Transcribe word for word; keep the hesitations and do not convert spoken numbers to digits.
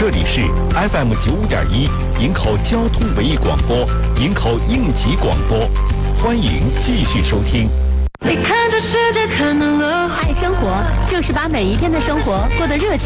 这里是 F M 九五点一营口交通文艺广播，营口应急广播，欢迎继续收听。 你看这世界看满了， 爱生活就是把每一天的生活过得热情